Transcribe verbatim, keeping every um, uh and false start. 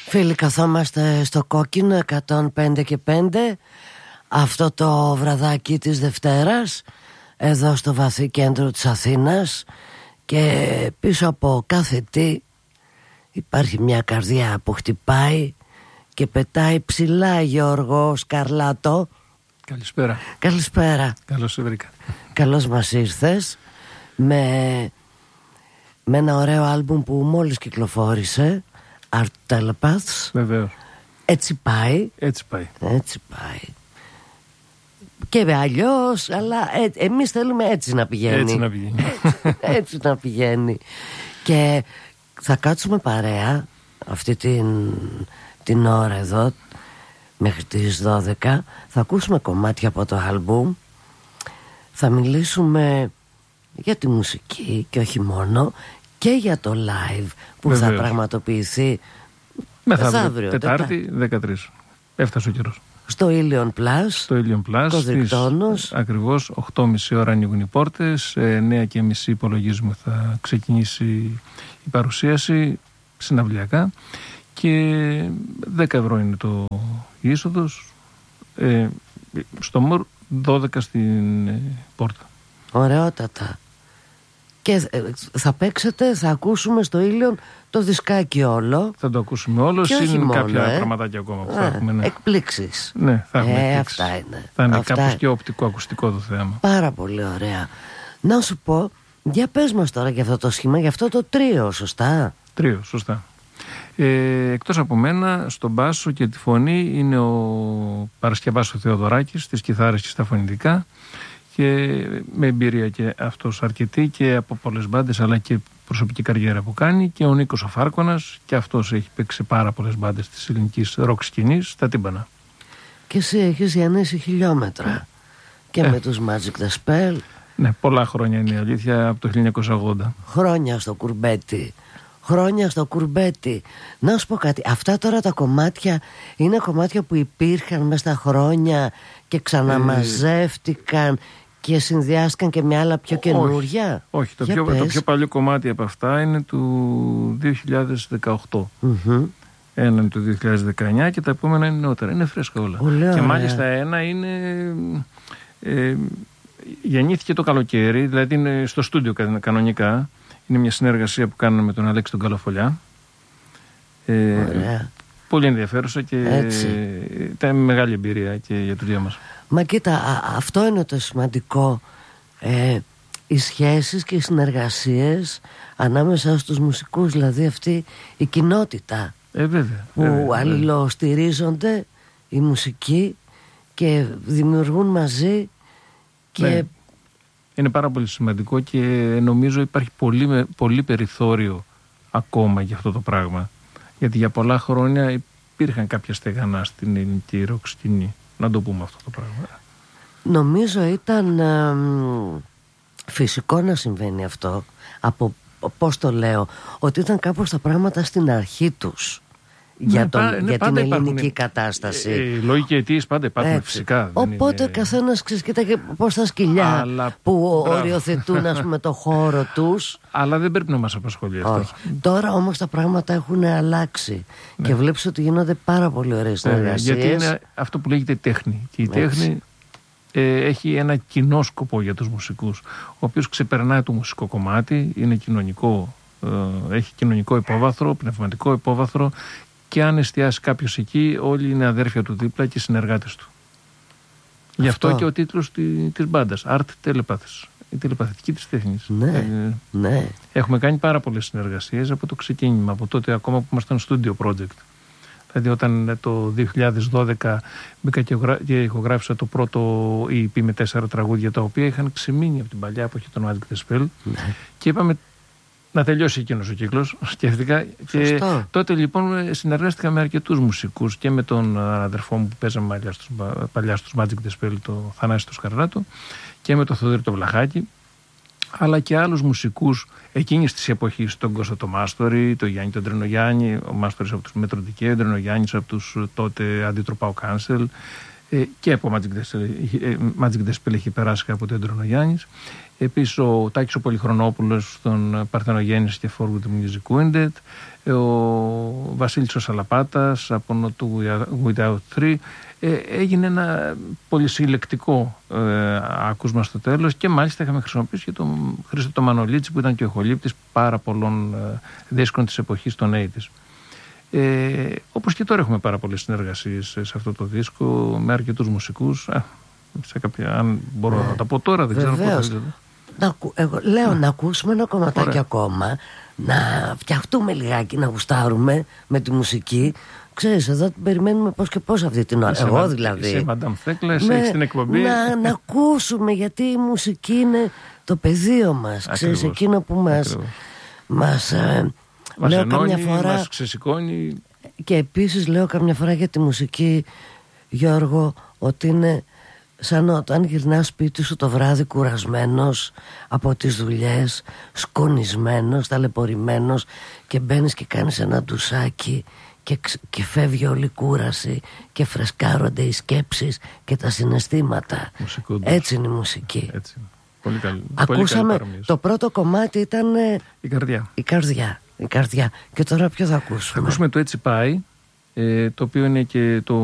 Φίλοι, καθόμαστε στο κόκκινο εκατόν πέντε και πέντε αυτό το βραδάκι της Δευτέρας, εδώ στο βαθύ κέντρο της Αθήνας, και πίσω από κάθε τι υπάρχει μια καρδιά που χτυπάει και πετάει ψηλά. Γιώργο Σκαρλάτο, καλησπέρα. Καλησπέρα. Καλώς σε βρήκα. Καλώς μας ήρθες με, με ένα ωραίο άλμπουμ που μόλις κυκλοφόρησε, Art Telepaths. Βεβαίως. Έτσι πάει. Έτσι πάει. Έτσι πάει. Και αλλιώς, αλλά ε, εμείς θέλουμε έτσι να πηγαίνει. Έτσι να πηγαίνει. Έτσι να πηγαίνει. Και θα κάτσουμε παρέα αυτή την, την ώρα εδώ μέχρι τις δώδεκα. Θα ακούσουμε κομμάτια από το άλμπουμ. Θα μιλήσουμε για τη μουσική και όχι μόνο, και για το live που Βεβαίως. θα πραγματοποιηθεί μεθαύριο, Τετάρτη δεκατρείς. Έφτασε ο καιρός. Στο Ilion Plus. Στο Ilion Plus. Κοδρικτώνος. Ακριβώς οκτώ και μισή ώρα ανοίγουν οι πόρτες. εννιά και μισή υπολογίζουμε θα ξεκινήσει η παρουσίαση συναυλιακά. Και δέκα ευρώ είναι το η είσοδος. Ε, στο Μορ δώδεκα στην ε, πόρτα. Ωραιότατα. Και θα παίξετε, θα ακούσουμε στο Ilion το δισκάκι όλο. Θα το ακούσουμε όλο. Είναι μόνο, κάποια ε. πραγματάκια ακόμα που Α, θα έχουμε. Ναι. Εκπλήξεις. Ναι, θα έχουμε ε, εκπλήξεις. Αυτά είναι. Θα είναι αυτά... κάπως και οπτικό-ακουστικό το θέμα. Πάρα πολύ ωραία. Να σου πω, για πες μας τώρα για αυτό το σχήμα, για αυτό το τρίο, σωστά? Τρίο, σωστά. Ε, εκτός από μένα, στον μπάσο και τη φωνή είναι ο Παρασκευάς ο Θεοδωράκης, στις κιθάρες και στα φωνητικά, και με εμπειρία και αυτός αρκετή και από πολλές μπάντες, αλλά και προσωπική καριέρα που κάνει, και ο Νίκος ο Φάρκωνας, και αυτός έχει παίξει πάρα πολλές μπάντες της ελληνικής ροκ σκηνής στα τύμπανα. Και εσύ έχεις διανύσει χιλιόμετρα και ε. με τους Magic the Spell. Ναι, πολλά χρόνια είναι η αλήθεια, από το χίλια εννιακόσια ογδόντα. Χρόνια στο κουρμπέτι. Χρόνια στο κουρμπέτι. Να σου πω κάτι, αυτά τώρα τα κομμάτια είναι κομμάτια που υπήρχαν μέσα στα χρόνια και ξαναμαζεύτηκαν ε... και συνδυάστηκαν και με άλλα πιο καινούρια? Όχι, όχι. Το, πιο, το πιο παλιό κομμάτι από αυτά είναι του δύο χιλιάδες δεκαοκτώ. Mm-hmm. Ένα είναι το δύο χιλιάδες δεκαεννιά και τα επόμενα είναι νεότερα. Είναι φρέσκα όλα. Ολέα, και μάλιστα ένα είναι... Ε, γεννήθηκε το καλοκαίρι, δηλαδή είναι στο στούντιο κανονικά. Είναι μια συνεργασία που κάνουμε με τον Αλέξη τον Καλοφολιά. Ε, πολύ ενδιαφέρουσα και ήταν μεγάλη εμπειρία και για τους δύο μας. Μα κοίτα, α, αυτό είναι το σημαντικό. Ε, οι σχέσεις και οι συνεργασίες ανάμεσα στους μουσικούς, δηλαδή αυτή η κοινότητα ε, βέβαια, που βέβαια, αλληλοστηρίζονται οι μουσικοί και δημιουργούν μαζί και... Ναι. Είναι πάρα πολύ σημαντικό και νομίζω υπάρχει πολύ, πολύ περιθώριο ακόμα για αυτό το πράγμα. Γιατί για πολλά χρόνια υπήρχαν κάποια στεγανά στην ελληνική ροκ σκηνή. Να το πούμε αυτό το πράγμα. Νομίζω ήταν ε, φυσικό να συμβαίνει αυτό. Από πώς το λέω, ότι ήταν κάπως τα πράγματα στην αρχή τους. Για, ναι, τον, πά, ναι, για την ελληνική υπάρχουν, κατάσταση. Ε, ε, λόγοι αιτίες πάντα υπάρχουν. Έτσι. Φυσικά. Οπότε είναι... καθένας ξεσκίταγε πώς τα σκυλιά αλλά... που Μπράβο. οριοθετούν, ας πούμε, το χώρο τους. Αλλά δεν πρέπει να μας απασχολεί αυτό. Όχι. Τώρα όμως τα πράγματα έχουν αλλάξει. Ναι. Και βλέπεις ότι γίνονται πάρα πολύ ωραίες συνεργασίες. Ε, γιατί είναι αυτό που λέγεται τέχνη. Και η Έτσι. τέχνη ε, έχει ένα κοινό σκοπό για τους μουσικούς, ο οποίος ξεπερνάει το μουσικό κομμάτι, είναι κοινωνικό, ε, έχει κοινωνικό υπόβαθρο, πνευματικό υπόβαθρο. Και αν εστιάσει κάποιος εκεί, όλοι είναι αδέρφια του δίπλα και συνεργάτες του. Αυτό. Γι' αυτό και ο τίτλος της μπάντας, Art Telepaths, η τηλεπαθητική της τέχνης. Ναι, ε, ναι. Έχουμε κάνει πάρα πολλές συνεργασίες από το ξεκίνημα, από τότε ακόμα που ήμασταν studio project. Δηλαδή όταν το δύο χιλιάδες δώδεκα μπήκα και ηχογράφησα το πρώτο ι πι με τέσσερα τραγούδια, τα οποία είχαν ξεμείνει από την παλιά εποχή των Magic the Spell, ναι. Και είπαμε να τελειώσει εκείνος ο κύκλος, σκέφτηκα. Και τότε λοιπόν συνεργάστηκα με αρκετούς μουσικούς και με τον αδερφό μου που παίζαμε παλιά στους Magic the Spell, το Θανάση το Σκαρλάτο, και με τον Θοδωρή το Βλαχάκη, αλλά και άλλους μουσικούς εκείνης της εποχής, τον Κώστα το Μάστορη, τον Γιάννη τον Τρενογιάννη, ο Μάστορης από τους Μετροντικέ, ο Τρενογιάννης από τους τότε Αντιτροπάου Κάνσελ, ε, και από Magic Display έχει περάσει από τον Τρονογιάννης. Επίσης ο Τάκης ο Πολυχρονόπουλος στον Παρθενογέννηση και Forward Music Wounded, ο Βασίλης ο Σαλαπάτας από το Without Three. Ε, έγινε ένα πολυσυλλεκτικό ε, άκουσμα στο τέλος και μάλιστα είχαμε χρησιμοποιήσει και τον Χρήστο το Μανολίτσι που ήταν και ο ηχολήπτης πάρα πολλών ε, δίσκων της εποχής των ογδόντα. Ε, όπως και τώρα έχουμε πάρα πολλές συνεργασίες σε αυτό το δίσκο με αρκετούς μουσικούς. Ε, σε κάποια, αν μπορώ ε, να τα πω τώρα, δεν ξέρω πώς θα να, εγώ λέω να ακούσουμε ένα κομματάκι Ωραία. ακόμα, να φτιαχτούμε λιγάκι, να γουστάρουμε με τη μουσική. Ξέρεις, εδώ την περιμένουμε πώς και πώς αυτή την ώρα. Είσαι εγώ δηλαδή. Είσαι Μαντάμ Θέκλες, έχεις την εκπομπή. Να, να ακούσουμε, γιατί η μουσική είναι το πεδίο μας. Ξέρεις, εκείνο που μας, μας, ε, μας λέω ενώνει, καμιά φορά, μας ξεσηκώνει. Και επίσης λέω καμιά φορά για τη μουσική, Γιώργο, ότι είναι σαν όταν γυρνάς σπίτι σου το βράδυ κουρασμένος από τις δουλειές, σκονισμένος, ταλαιπωρημένος, και μπαίνεις και κάνεις ένα ντουσάκι και, και φεύγει όλη η κούραση και φρεσκάρονται οι σκέψεις και τα συναισθήματα. Έτσι είναι η μουσική. Έτσι. Πολύ καλή. Ακούσαμε, πολύ το πρώτο κομμάτι ήταν η καρδιά. η καρδιά. Η καρδιά. Και τώρα ποιο θα ακούσουμε? Θα ακούσουμε το Έτσι Πάει, ε, το οποίο είναι και το